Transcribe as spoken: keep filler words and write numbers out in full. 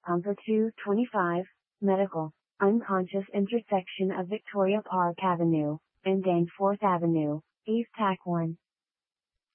Pumper two twenty-five, Medical, unconscious intersection of Victoria Park Avenue, and Danforth Avenue, East Tack one.